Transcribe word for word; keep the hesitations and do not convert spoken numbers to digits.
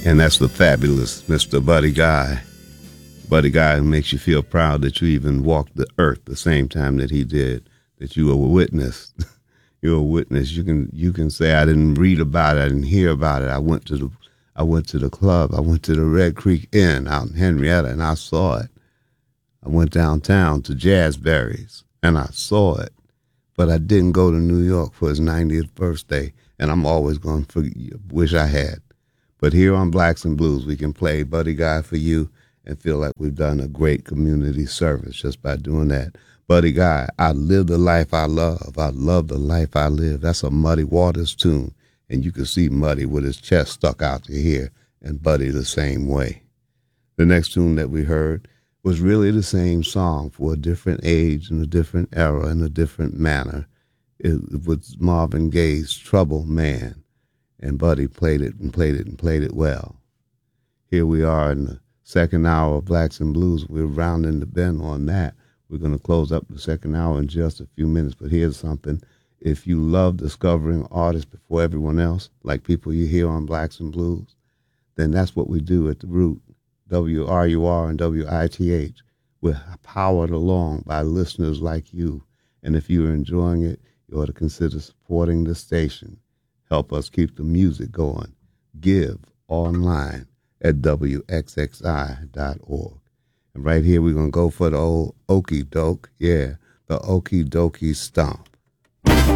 And that's the fabulous Mister Buddy Guy. Buddy Guy who makes you feel proud that you even walked the earth the same time that he did, that you were a witness. You're a witness. You can you can say, I didn't read about it, I didn't hear about it. I went to the I went to the club. I went to the Red Creek Inn out in Henrietta and I saw it. I went downtown to Jazzberry's and I saw it. But I didn't go to New York for his ninetieth birthday, and I'm always going to wish I had. But here on Blacks and Blues, we can play Buddy Guy for you and feel like we've done a great community service just by doing that. Buddy Guy, I live the life I love. I love the life I live. That's a Muddy Waters tune, and you can see Muddy with his chest stuck out to here, and Buddy the same way. The next tune that we heard was really the same song for a different age and a different era and a different manner. It was Marvin Gaye's Trouble Man, and Buddy played it and played it and played it well. Here we are in the second hour of Blacks and Blues. We're rounding the bend on that. We're going to close up the second hour in just a few minutes, but here's something. If you love discovering artists before everyone else, like people you hear on Blacks and Blues, then that's what we do at the Root. W R U R and W I T H. We're powered along by listeners like you. And if you're enjoying it, you ought to consider supporting the station. Help us keep the music going. Give online at W X X I dot org. And right here, we're going to go for the old okey doke. Yeah, the okey dokey stomp.